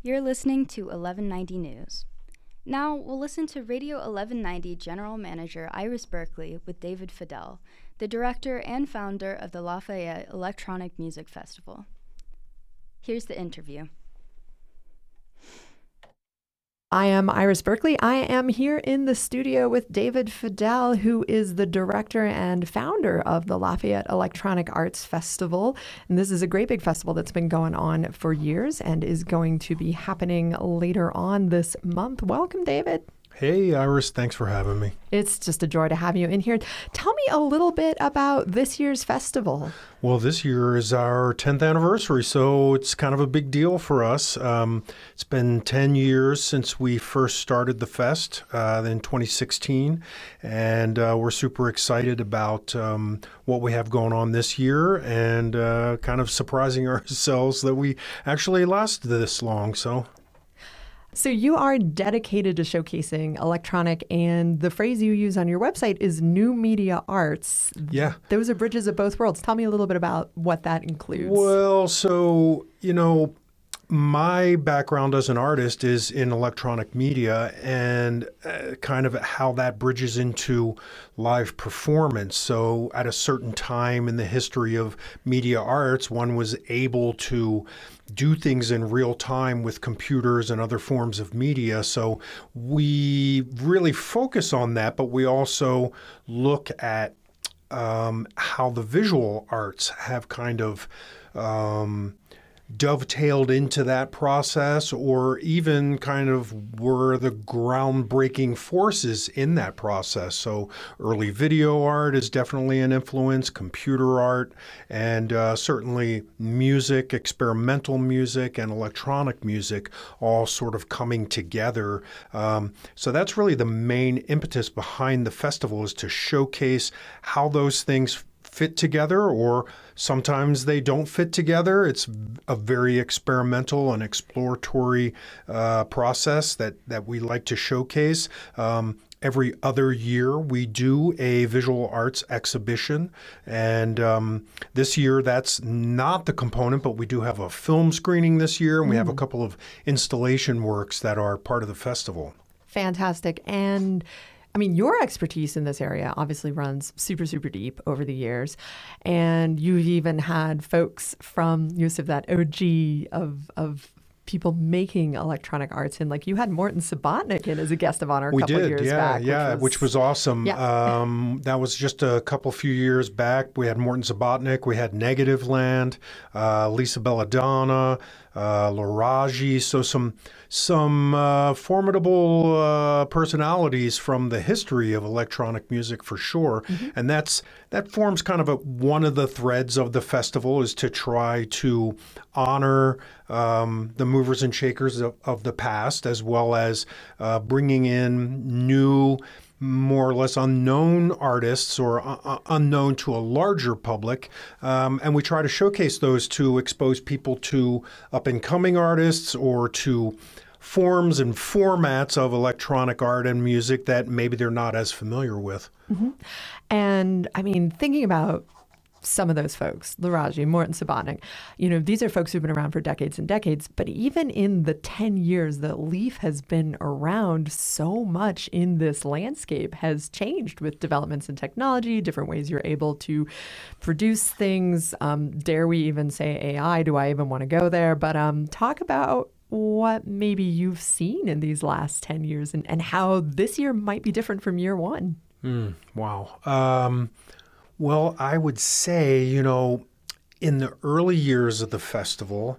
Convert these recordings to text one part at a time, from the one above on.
You're listening to 1190 News. Now, we'll listen to Radio 1190 General Manager Iris Berkeley with David Fidel, the director and founder of the Lafayette Electronic Music Festival. Here's the interview. I am Iris Berkeley. I am here in the studio with David Fidel, who is the director and founder of the Lafayette Electronic Arts Festival. And this is a great big festival that's been going on for years and is going to be happening later on this month. Welcome, David. Hey, Iris. Thanks for having me. It's just a joy to have you in here. Tell me a little bit about this year's festival. Well, this year is our 10th anniversary, so it's kind of a big deal for us. It's been 10 years since we first started the fest in 2016, and we're super excited about what we have going on this year and kind of surprising ourselves that we actually lasted this long. So you are dedicated to showcasing electronic, and the phrase you use on your website is new media arts. Yeah. Those are bridges of both worlds. Tell me a little bit about what that includes. Well, my background as an artist is in electronic media and kind of how that bridges into live performance. So at a certain time in the history of media arts, one was able to do things in real time with computers and other forms of media. So we really focus on that, but we also look at how the visual arts have kind of dovetailed into that process, or even kind of were the groundbreaking forces in that process. So early video art is definitely an influence, computer art, and certainly music, experimental music, and electronic music all sort of coming together. So that's really the main impetus behind the festival, is to showcase how those things fit together, or sometimes they don't fit together. It's a very experimental and exploratory process that we like to showcase. Every other year, we do a visual arts exhibition, and this year that's not the component, but we do have a film screening this year, and we have a couple of installation works that are part of the festival. Fantastic. And I mean, your expertise in this area obviously runs super, super deep over the years. And you've even had folks from use of that OG of people making electronic arts in. Like, you had Morton Subotnick in as a guest of honor a couple years back. Which was awesome. Yeah. That was just a few years back. We had Morton Subotnick, we had Negative Land, Lisa Belladonna, Laraji, so some formidable personalities from the history of electronic music for sure. Mm-hmm. And that forms kind of one of the threads of the festival, is to try to honor the movers and shakers of the past, as well as bringing in new, more or less unknown artists, or unknown to a larger public. And we try to showcase those to expose people to up-and-coming artists, or to forms and formats of electronic art and music that maybe they're not as familiar with. Mm-hmm. And I mean, thinking about some of those folks, Laraji, Morton Subotnick, these are folks who've been around for decades and decades. But even in the 10 years that Leaf has been around, so much in this landscape has changed with developments in technology, different ways you're able to produce things. Dare we even say AI? Do I even want to go there? But talk about what maybe you've seen in these last 10 years and how this year might be different from year one. Wow. Well, I would say, in the early years of the festival,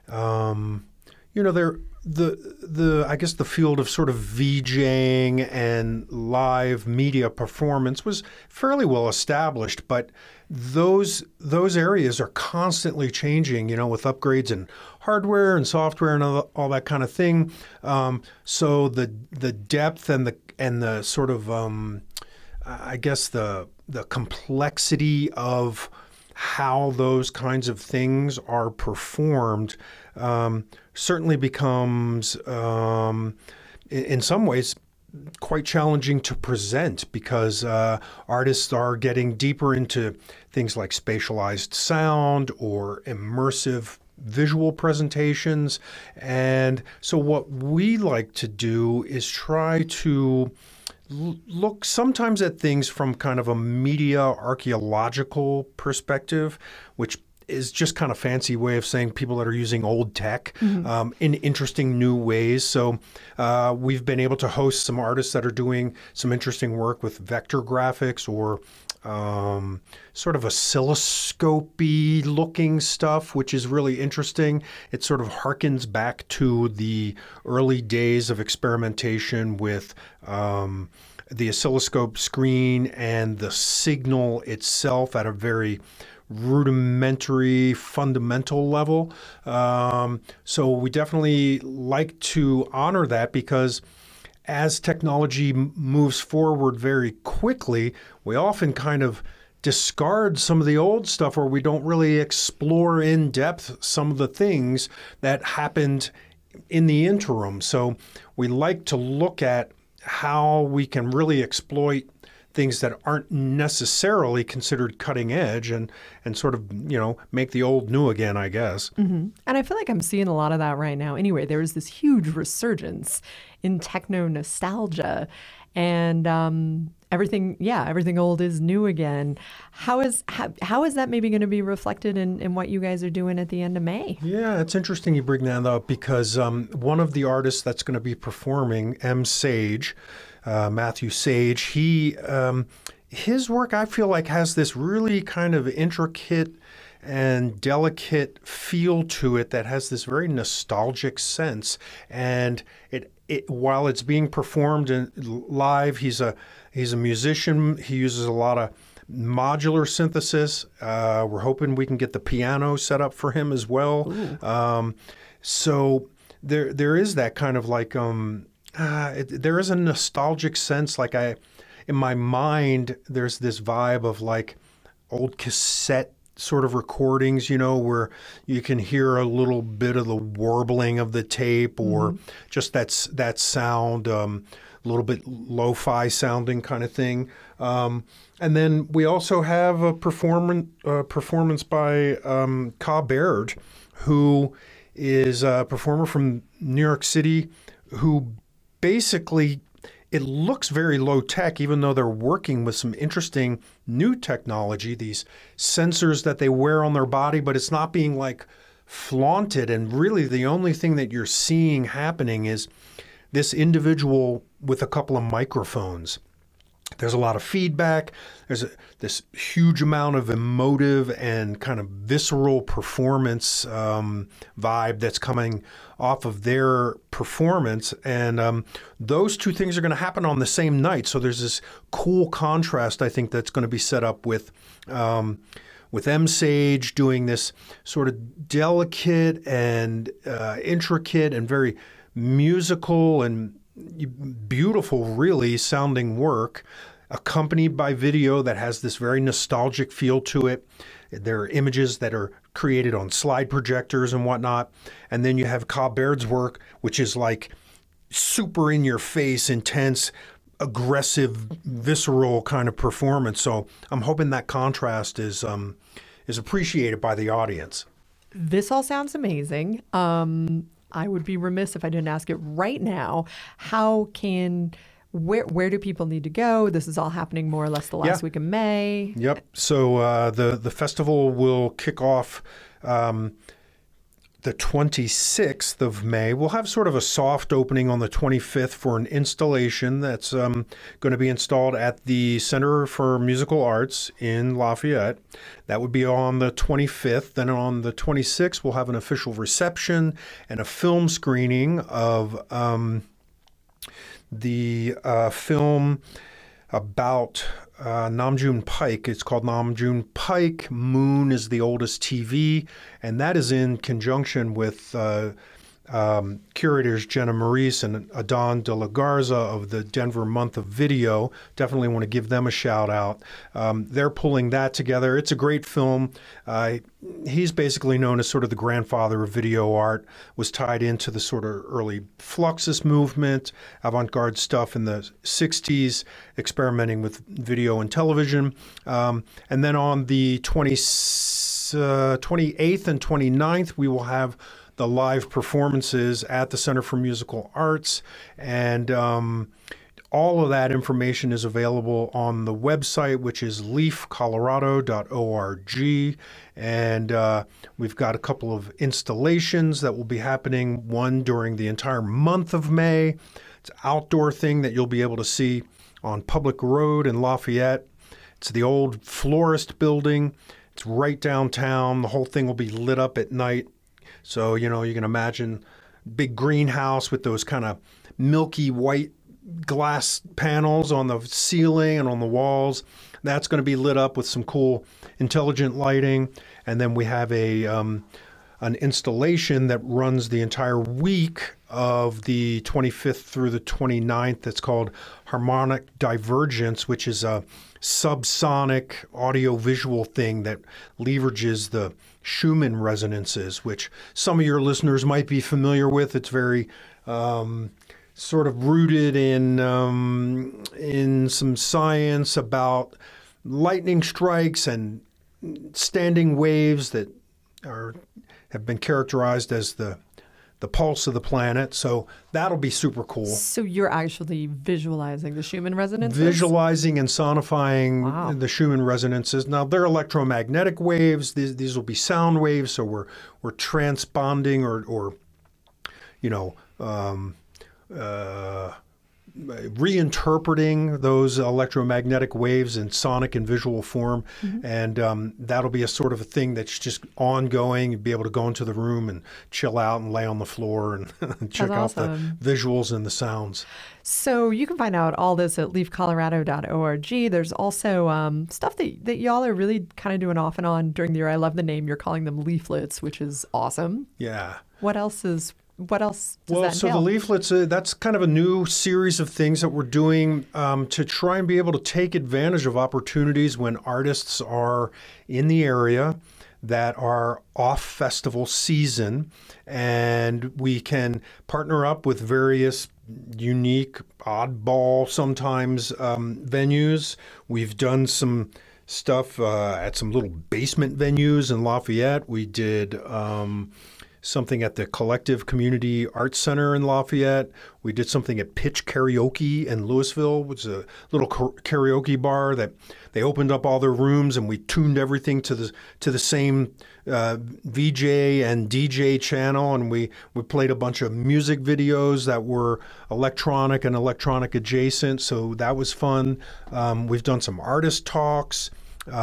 I guess the field of sort of VJing and live media performance was fairly well established, but those areas are constantly changing, with upgrades in hardware and software and all that kind of thing. So the depth and the sort of I guess the complexity of how those kinds of things are performed certainly becomes, in some ways, quite challenging to present, because artists are getting deeper into things like spatialized sound or immersive visual presentations. And so what we like to do is try to look sometimes at things from kind of a media archaeological perspective, which is just kind of fancy way of saying people that are using old tech in interesting new ways. So we've been able to host some artists that are doing some interesting work with vector graphics or sort of oscilloscopy looking stuff, which is really interesting. It sort of harkens back to the early days of experimentation with the oscilloscope screen and the signal itself at a very rudimentary, fundamental level. So we definitely like to honor that, because as technology moves forward very quickly, we often kind of discard some of the old stuff, or we don't really explore in depth some of the things that happened in the interim. So we like to look at how we can really exploit things that aren't necessarily considered cutting edge and sort of, make the old new again, I guess. Mm-hmm. And I feel like I'm seeing a lot of that right now. Anyway, there is this huge resurgence in techno nostalgia, and everything old is new again. How is that maybe going to be reflected in what you guys are doing at the end of May? Yeah, it's interesting you bring that up, because one of the artists that's going to be performing, Sage, Matthew Sage, his work, I feel like, has this really kind of intricate and delicate feel to it that has this very nostalgic sense. And while it's being performed live, he's a musician. He uses a lot of modular synthesis. We're hoping we can get the piano set up for him as well. So there is that kind of like there is a nostalgic sense. Like in my mind, there's this vibe of like old cassette sort of recordings, where you can hear a little bit of the warbling of the tape, or just that sound, a little bit lo-fi sounding kind of thing. And then we also have a performance by Ka Baird, who is a performer from New York City, who basically, it looks very low tech, even though they're working with some interesting new technology, these sensors that they wear on their body, but it's not being like flaunted. And really the only thing that you're seeing happening is this individual with a couple of microphones. There's a lot of feedback. There's this huge amount of emotive and kind of visceral performance vibe that's coming off of their performance. And those two things are going to happen on the same night. So there's this cool contrast, I think, that's going to be set up with Sage doing this sort of delicate and intricate and very musical and beautiful, really, sounding work, accompanied by video that has this very nostalgic feel to it. There are images that are created on slide projectors and whatnot. And then you have Ka Baird's work, which is like super in your face, intense, aggressive, visceral kind of performance. So I'm hoping that contrast is appreciated by the audience. This all sounds amazing. I would be remiss if I didn't ask it right now. Where do people need to go? This is all happening more or less the last week of May. Yep. So the festival will kick off the 26th of May. We'll have sort of a soft opening on the 25th for an installation that's going to be installed at the Center for Musical Arts in Lafayette. That would be on the 25th. Then on the 26th, we'll have an official reception and a film screening of the film about Namjoon Pike. It's called Namjoon Pike, Moon is the Oldest TV, and that is in conjunction with curators Jenna Maurice and Adon de la Garza of the Denver Month of Video. Definitely want to give them a shout out. They're pulling that together. It's a great film. He's basically known as sort of the grandfather of video art, was tied into the sort of early Fluxus movement, avant-garde stuff in the 60s, experimenting with video and television. And then on the 27th, 28th and 29th, we will have the live performances at the Center for Musical Arts. And all of that information is available on the website, which is leafcolorado.org. And we've got a couple of installations that will be happening, one during the entire month of May. It's an outdoor thing that you'll be able to see on Public Road in Lafayette. It's the old florist building. It's right downtown. The whole thing will be lit up at night. So, you can imagine big greenhouse with those kind of milky white glass panels on the ceiling and on the walls. That's going to be lit up with some cool intelligent lighting. And then we have an installation that runs the entire week of the 25th through the 29th. That's called Harmonic Divergence, which is a subsonic audio-visual thing that leverages the Schumann resonances, which some of your listeners might be familiar with. It's very sort of rooted in some science about lightning strikes and standing waves that have been characterized as the pulse of the planet. So that'll be super cool. So you're actually visualizing the Schumann resonances? Visualizing and sonifying the Schumann resonances. Now, they're electromagnetic waves. These will be sound waves. So we're transponding or reinterpreting those electromagnetic waves in sonic and visual form. Mm-hmm. And that'll be a sort of a thing that's just ongoing. You'll be able to go into the room and chill out and lay on the floor and check out the visuals and the sounds. So you can find out all this at leafcolorado.org. There's also stuff that y'all are really kind of doing off and on during the year. I love the name. You're calling them leaflets, which is awesome. Yeah. What else does well, that so entail? the leaflets, that's kind of a new series of things that we're doing to try and be able to take advantage of opportunities when artists are in the area that are off festival season. And we can partner up with various unique, oddball, sometimes venues. We've done some stuff at some little basement venues in Lafayette. We did something at the Collective Community Arts Center in Lafayette. We did something at Pitch Karaoke in Louisville, which is a little karaoke bar that they opened up all their rooms, and we tuned everything to the same VJ and DJ channel, and we played a bunch of music videos that were electronic and electronic adjacent. So that was fun. We've done some artist talks.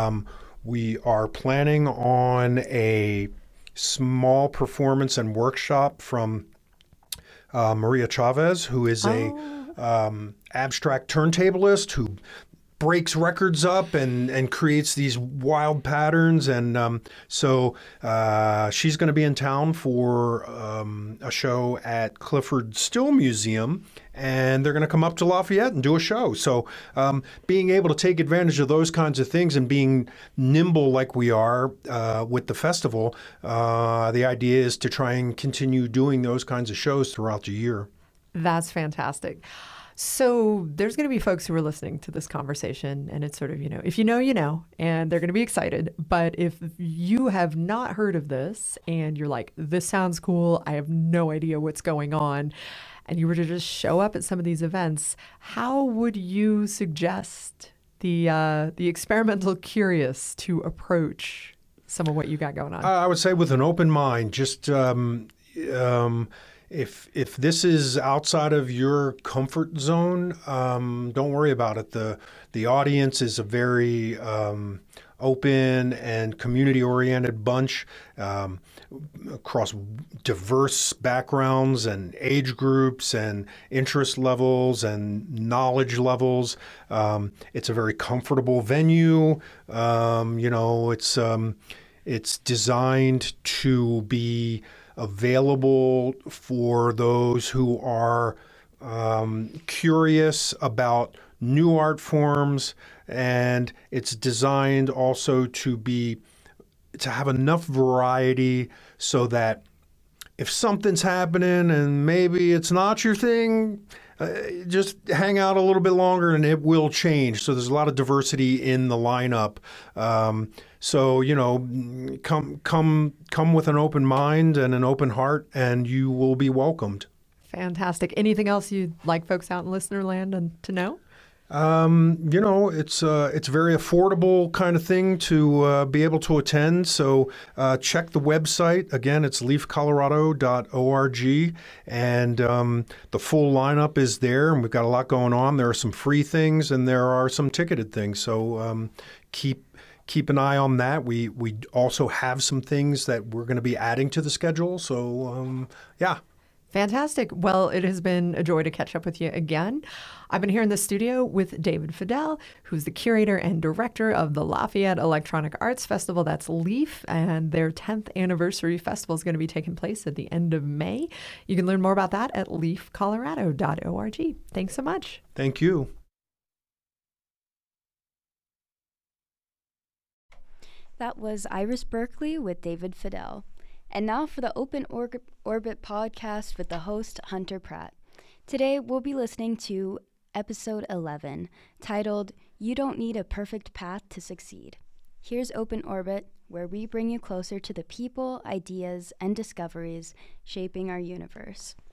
We are planning on a small performance and workshop from Maria Chavez, who is a abstract turntablist who breaks records up and creates these wild patterns. And so she's going to be in town for a show at Clifford Still Museum, and they're going to come up to Lafayette and do a show. So being able to take advantage of those kinds of things and being nimble like we are with the festival, the idea is to try and continue doing those kinds of shows throughout the year. That's fantastic. So there's going to be folks who are listening to this conversation, and it's sort of, if you know, and they're going to be excited. But if you have not heard of this and you're like, this sounds cool, I have no idea what's going on, and you were to just show up at some of these events, how would you suggest the experimental curious to approach some of what you got going on? I would say with an open mind, just if this is outside of your comfort zone, don't worry about it. The audience is a very open and community-oriented bunch across diverse backgrounds and age groups and interest levels and knowledge levels. It's a very comfortable venue. It's designed to be available for those who are curious about new art forms, and it's designed also to have enough variety so that if something's happening and maybe it's not your thing, just hang out a little bit longer and it will change. So there's a lot of diversity in the lineup. So, come with an open mind and an open heart, and you will be welcomed. Fantastic. Anything else you'd like folks out in listener land to know? It's a very affordable kind of thing to be able to attend. So check the website. Again, it's leafcolorado.org, and the full lineup is there, and we've got a lot going on. There are some free things, and there are some ticketed things. So keep an eye on that. We also have some things that we're going to be adding to the schedule. So yeah. Fantastic. Well, it has been a joy to catch up with you again. I've been here in the studio with David Fidel, who's the curator and director of the Lafayette Electronic Arts Festival. That's LEAF, and their 10th anniversary festival is going to be taking place at the end of May. You can learn more about that at leafcolorado.org. Thanks so much. Thank you. That was Iris Berkeley with David Fidel. And now for the Open Orbit podcast with the host, Hunter Pratt. Today, we'll be listening to episode 11, titled, You Don't Need a Perfect Path to Succeed. Here's Open Orbit, where we bring you closer to the people, ideas, and discoveries shaping our universe.